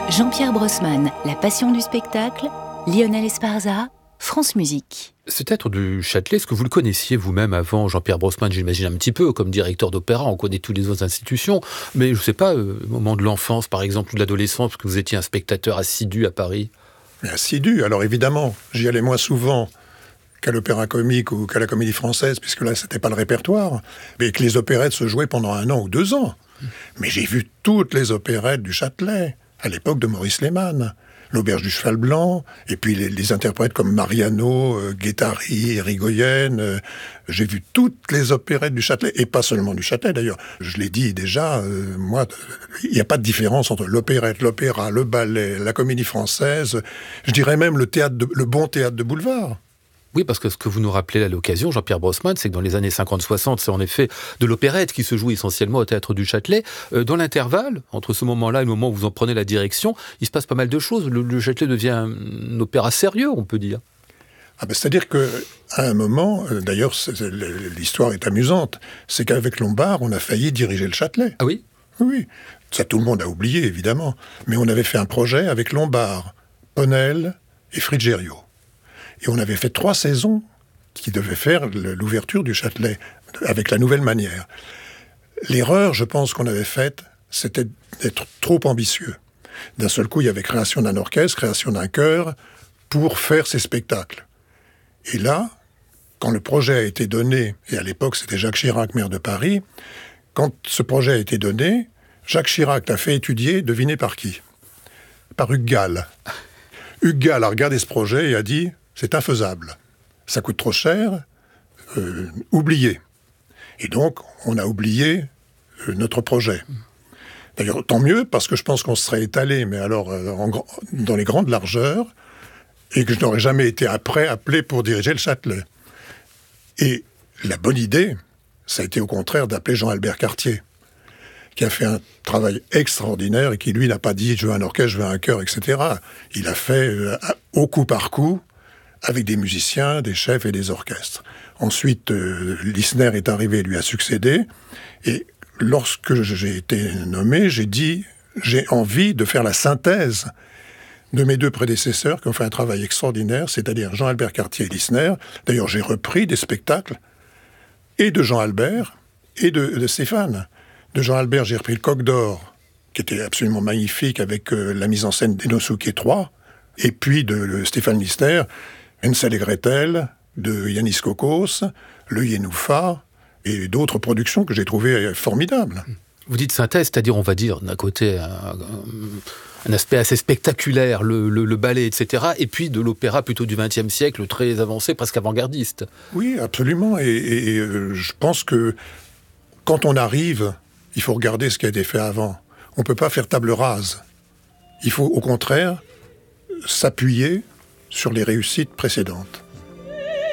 Jean-Pierre Brossman, La passion du spectacle, Lionel Esparza, France Musique. Ce théâtre du Châtelet, est-ce que vous le connaissiez vous-même avant Jean-Pierre Brossman, j'imagine un petit peu, comme directeur d'opéra, on connaît toutes les autres institutions, mais je ne sais pas, au moment de l'enfance par exemple, ou de l'adolescence, parce que vous étiez un spectateur assidu à Paris. Mais assidu, alors évidemment, j'y allais moins souvent qu'à l'Opéra Comique ou qu'à la Comédie Française, puisque là, c'était pas le répertoire, mais que les opérettes se jouaient pendant 1 an ou 2 ans. Mais j'ai vu toutes les opérettes du Châtelet, à l'époque de Maurice Lehmann. L'Auberge du Cheval Blanc, et puis les interprètes comme Mariano, Guettari, Irigoyen. J'ai vu toutes les opérettes du Châtelet, et pas seulement du Châtelet d'ailleurs. Je l'ai dit déjà, moi, il n'y a pas de différence entre l'opérette, l'opéra, le ballet, la comédie française, je dirais même le bon théâtre de boulevard. Oui, parce que ce que vous nous rappelez à l'occasion, Jean-Pierre Brossman, c'est que dans les années 50-60, c'est en effet de l'opérette qui se joue essentiellement au théâtre du Châtelet. Dans l'intervalle, entre ce moment-là et le moment où vous en prenez la direction, il se passe pas mal de choses. Le Châtelet devient un opéra sérieux, on peut dire. C'est-à-dire qu'à un moment, d'ailleurs l'histoire est amusante, c'est qu'avec Lombard, on a failli diriger le Châtelet. Ah oui ? Oui, ça tout le monde a oublié évidemment. Mais on avait fait un projet avec Lombard, Ponel et Frigerio. Et on avait fait 3 saisons qui devaient faire l'ouverture du Châtelet, avec la nouvelle manière. L'erreur, je pense, qu'on avait faite, c'était d'être trop ambitieux. D'un seul coup, il y avait création d'un orchestre, création d'un chœur, pour faire ces spectacles. Et là, quand le projet a été donné, et à l'époque c'était Jacques Chirac, maire de Paris, quand ce projet a été donné, Jacques Chirac l'a fait étudier, devinez par qui ? Par Hugues Gall. Hugues Gall a regardé ce projet et a dit « c'est infaisable, ça coûte trop cher, oubliez ». Et donc, on a oublié notre projet. D'ailleurs, tant mieux, parce que je pense qu'on se serait étalé, mais alors dans les grandes largeurs, et que je n'aurais jamais été après appelé pour diriger le Châtelet. Et la bonne idée, ça a été au contraire d'appeler Jean-Albert Cartier, qui a fait un travail extraordinaire et qui, lui, n'a pas dit « je veux un orchestre, je veux un chœur, etc. » Il a fait au coup par coup, avec des musiciens, des chefs et des orchestres. Ensuite, Lissner est arrivé et lui a succédé. Et lorsque j'ai été nommé, j'ai dit « j'ai envie de faire la synthèse de mes 2 prédécesseurs qui ont fait un travail extraordinaire, c'est-à-dire Jean-Albert Cartier et Lissner. » D'ailleurs, j'ai repris des spectacles et de Jean-Albert et de Stéphane. De Jean-Albert, j'ai repris le Coq d'Or, qui était absolument magnifique avec la mise en scène d'Enosuke III. Et puis de Stéphane Lissner, Hansel et Gretel, de Yanis Kokos, Le Yenoufa, et d'autres productions que j'ai trouvées formidables. Vous dites synthèse, c'est-à-dire, on va dire, d'un côté, un aspect assez spectaculaire, le ballet, etc., et puis de l'opéra plutôt du XXe siècle, très avancé, presque avant-gardiste. Oui, absolument, et je pense que quand on arrive, il faut regarder ce qui a été fait avant. On ne peut pas faire table rase. Il faut, au contraire, s'appuyer sur les réussites précédentes.